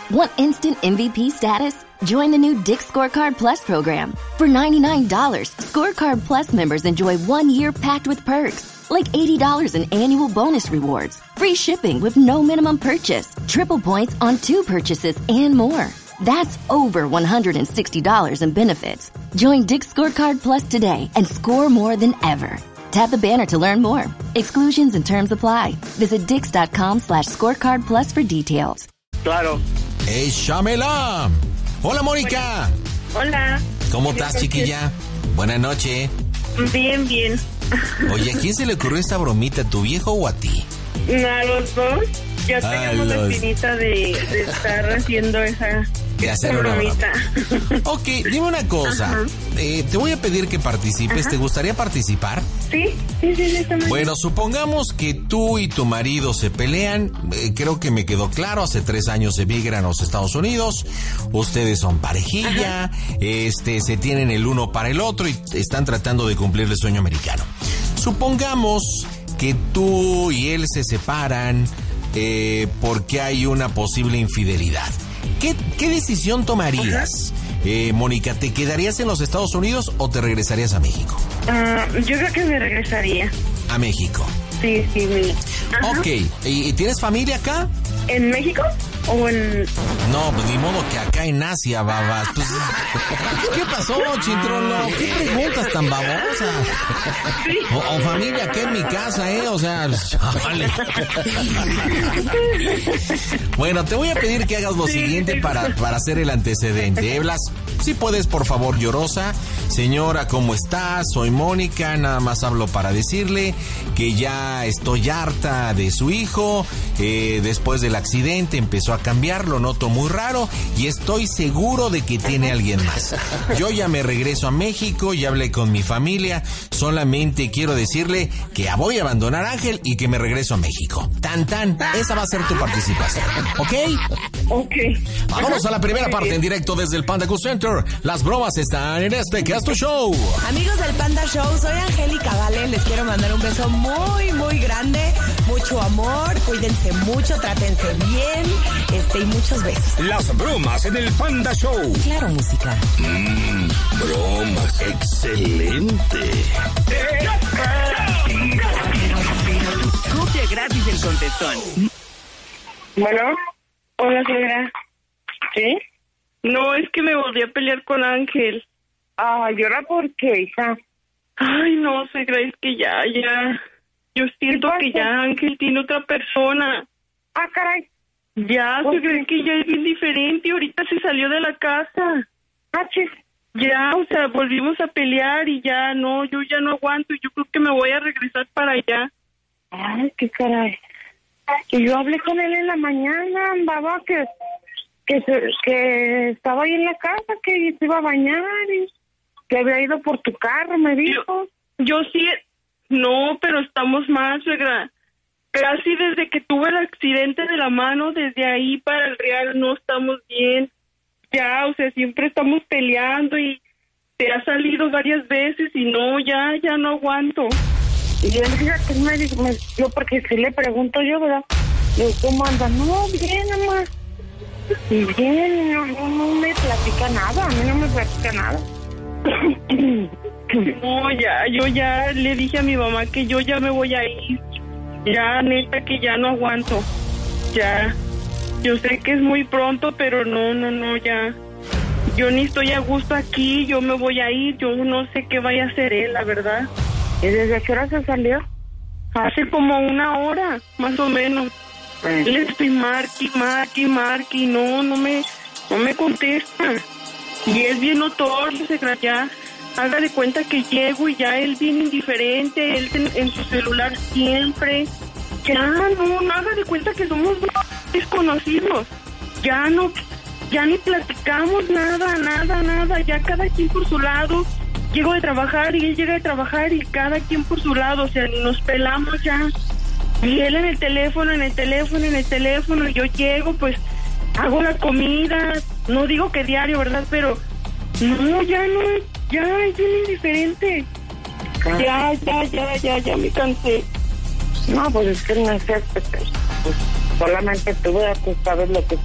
Want instant MVP status? Join the new Dick's Scorecard Plus program. For $99, Scorecard Plus members enjoy 1 year packed with perks, like $80 in annual bonus rewards, free shipping with no minimum purchase, triple points on 2 purchases, and more. That's over $160 in benefits. Join Dick's Scorecard Plus today and score more than ever. Tap the banner to learn more. Exclusions and terms apply. Visit dix.com/scorecard plus for details. Claro. ¡Échamela! Hola, Mónica. Hola. ¿Cómo estás, chiquilla? Buenas noches. Bien, bien. Oye, ¿a quién se le ocurrió esta bromita, a tu viejo o a ti? A los dos. Ya teníamos la espinita de estar haciendo esa bromita. Ok, dime una cosa. Te voy a pedir que participes. Ajá. ¿Te gustaría participar? Sí. Bueno, supongamos que tú y tu marido se pelean. Creo que me quedó claro. Hace 3 años emigran a los Estados Unidos. Ustedes son parejilla. Ajá. Se tienen el uno para el otro y están tratando de cumplir el sueño americano. Supongamos que tú y él se separan porque hay una posible infidelidad. ¿Qué decisión tomarías? Mónica, ¿te quedarías en los Estados Unidos o te regresarías a México? Yo creo que me regresaría. A México. Sí. Ajá. Ok, ¿y tienes familia acá? ¿En México? ¿O en...? No, pues ni modo que acá en Asia, babas. Pues, ¿qué pasó, Chintrolo? ¿Qué preguntas tan babosas? Sí. O familia acá en mi casa, o sea, vale. Bueno, te voy a pedir que hagas lo siguiente para hacer el antecedente. Blas, si puedes, por favor, llorosa. Señora, ¿cómo estás? Soy Mónica, nada más hablo para decirle que ya estoy harta de su hijo. Después del accidente empezó a cambiar, lo noto muy raro y estoy seguro de que tiene alguien más. Yo ya me regreso a México, ya hablé con mi familia, solamente quiero decirle que voy a abandonar a Ángel y que me regreso a México. Tan, esa va a ser tu participación, ¿ok? Ok. Vámonos a la primera parte en directo desde el Panda Cool Center. Las bromas están en este Casto Show. Amigos del Panda Show, soy Angélica Vale, les quiero mandar un beso muy, muy grande, mucho amor, cuídense mucho, trátense bien, y muchos besos. Las bromas en el Panda Show. Claro, música. Bromas. Excelente. Copia gratis del contestón. Bueno. Hola, señora. ¿Sí? No, es que me volví a pelear con Ángel. ¿Y ahora por qué, hija? Ay, no, suegra, es que ya. Yo siento que ya Ángel tiene otra persona. Caray. Ya, suegra, es que ya es bien diferente. Ahorita se salió de la casa. Ya, o sea, volvimos a pelear y ya no, yo ya no aguanto. Yo creo que me voy a regresar para allá. Ay, qué caray. Y yo hablé con él en la mañana, andaba que estaba ahí en la casa, que se iba a bañar y que había ido por tu carro, me dijo. Yo sí, no, pero estamos mal, suegra. Casi desde que tuve el accidente de la mano, desde ahí para el Real no estamos bien. Ya, o sea, siempre estamos peleando y te ha salido varias veces y no, ya no aguanto. Y él, fíjate, me dijo, yo porque si le pregunto yo, ¿verdad? Le digo, ¿cómo anda? No, bien, mamá. Y bien, no me platica nada, a mí no me platica nada. No, yo ya le dije a mi mamá que yo ya me voy a ir. Ya, neta, que ya no aguanto. Ya. Yo sé que es muy pronto, pero no, ya. Yo ni estoy a gusto aquí, yo me voy a ir, yo no sé qué vaya a hacer él, la verdad. ¿Y desde qué hora se salió? Hace como 1 hora, más o menos. Le estoy marque, no me contesta. Y es bien notorio, ya. Haga de cuenta que llego y ya él bien indiferente, él en su celular siempre. Ya no haga de cuenta que somos desconocidos. Ya ni platicamos nada, ya cada quien por su lado. Llego de trabajar y él llega de trabajar y cada quien por su lado, o sea, nos pelamos ya. Y él en el teléfono, y yo llego, pues, hago la comida, no digo que diario, ¿verdad? Pero, ya es bien indiferente. Ya me cansé. No, pues es que no es pues solamente tú sabes lo que